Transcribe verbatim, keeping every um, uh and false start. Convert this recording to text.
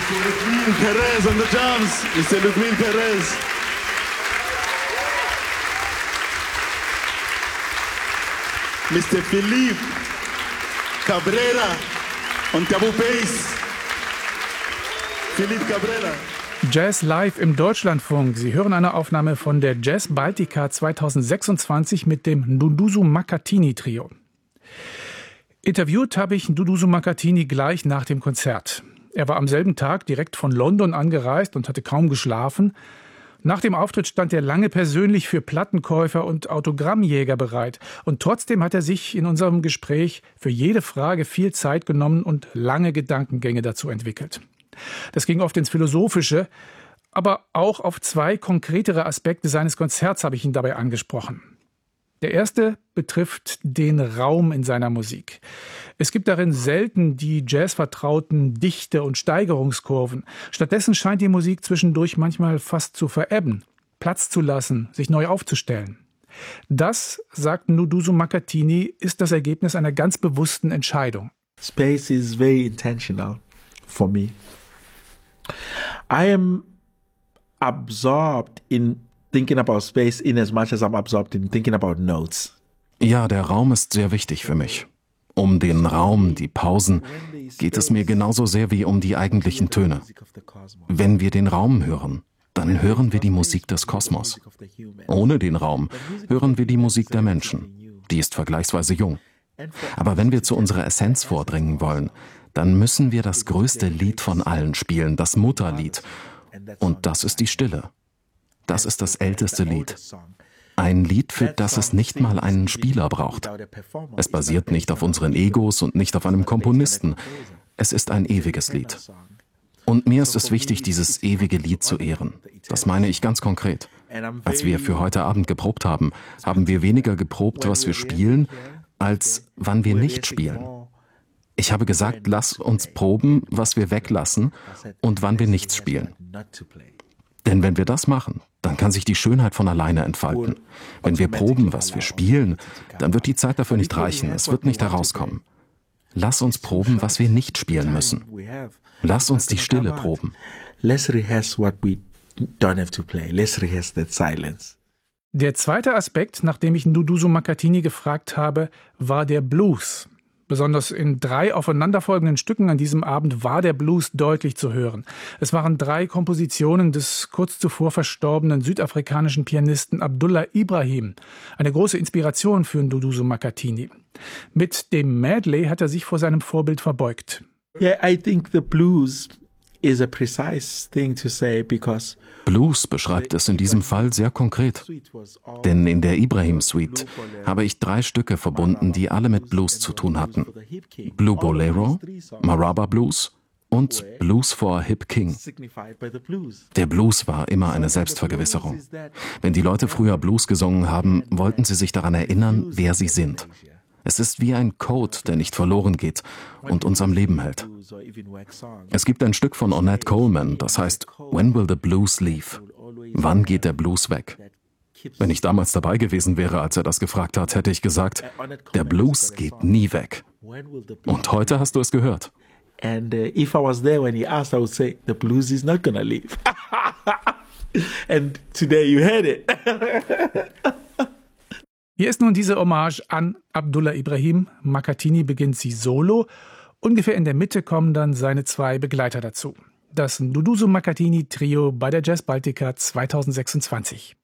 Mister Ludwig Perez on the drums. Mister Ludwig Perez. Mister Philippe Cabrera on Cabo Bass. Philippe Cabrera. Jazz live im Deutschlandfunk. Sie hören eine Aufnahme von der Jazz Baltica zweitausendsechsundzwanzig mit dem Nduduzo Makhathini Trio. Interviewt habe ich Nduduzo Makhathini gleich nach dem Konzert. Er war am selben Tag direkt von London angereist und hatte kaum geschlafen. Nach dem Auftritt stand er lange persönlich für Plattenkäufer und Autogrammjäger bereit. Und trotzdem hat er sich in unserem Gespräch für jede Frage viel Zeit genommen und lange Gedankengänge dazu entwickelt. Das ging oft ins Philosophische, aber auch auf zwei konkretere Aspekte seines Konzerts habe ich ihn dabei angesprochen. Der erste betrifft den Raum in seiner Musik. Es gibt darin selten die jazzvertrauten Dichte- und Steigerungskurven. Stattdessen scheint die Musik zwischendurch manchmal fast zu verebben, Platz zu lassen, sich neu aufzustellen. Das, sagt Nduduzo Makhathini, ist das Ergebnis einer ganz bewussten Entscheidung. Space is very intentional for me. I am absorbed in thinking about space in as much as I'm absorbed in thinking about notes. Ja, der Raum ist sehr wichtig für mich. Um den Raum, die Pausen, geht es mir genauso sehr wie um die eigentlichen Töne. Wenn wir den Raum hören, dann hören wir die Musik des Kosmos. Ohne den Raum hören wir die Musik der Menschen. Die ist vergleichsweise jung. Aber wenn wir zu unserer Essenz vordringen wollen, dann müssen wir das größte Lied von allen spielen, das Mutterlied. Und das ist die Stille. Das ist das älteste Lied. Ein Lied, für das es nicht mal einen Spieler braucht. Es basiert nicht auf unseren Egos und nicht auf einem Komponisten. Es ist ein ewiges Lied. Und mir ist es wichtig, dieses ewige Lied zu ehren. Das meine ich ganz konkret. Als wir für heute Abend geprobt haben, haben wir weniger geprobt, was wir spielen, als wann wir nicht spielen. Ich habe gesagt, lass uns proben, was wir weglassen und wann wir nichts spielen. Denn wenn wir das machen, dann kann sich die Schönheit von alleine entfalten. Wenn wir proben, was wir spielen, dann wird die Zeit dafür nicht reichen, es wird nicht herauskommen. Lass uns proben, was wir nicht spielen müssen. Lass uns die Stille proben. Let's rehearse what we don't have to play. Let's rehearse that silence. Der zweite Aspekt, nach dem ich Nduduzo Makhathini gefragt habe, war der Blues. Besonders in drei aufeinanderfolgenden Stücken an diesem Abend war der Blues deutlich zu hören. Es waren drei Kompositionen des kurz zuvor verstorbenen südafrikanischen Pianisten Abdullah Ibrahim. Eine große Inspiration für Nduduzo Makhathini. Mit dem Medley hat er sich vor seinem Vorbild verbeugt. Yeah, I think the blues is a precise thing to say because Blues beschreibt es in diesem Fall sehr konkret. Denn in der Ibrahim Suite habe ich drei Stücke verbunden, die alle mit Blues zu tun hatten. Blue Bolero, Maraba Blues und Blues for a Hip King. Der Blues war immer eine Selbstvergewisserung. Wenn die Leute früher Blues gesungen haben, wollten sie sich daran erinnern, wer sie sind. Es ist wie ein Code, der nicht verloren geht und uns am Leben hält. Es gibt ein Stück von Ornette Coleman, das heißt When Will the Blues Leave? Wann geht der Blues weg? Wenn ich damals dabei gewesen wäre, als er das gefragt hat, hätte ich gesagt, der Blues geht nie weg. Und heute hast du es gehört. And uh, if I was there when he asked, I would say, the blues is not gonna leave. And today you heard it. Hier ist nun diese Hommage an Abdullah Ibrahim. Makhathini beginnt sie solo. Ungefähr in der Mitte kommen dann seine zwei Begleiter dazu. Das Nduduzo Makhathini Trio bei der Jazz Baltica zweitausendsechsundzwanzig.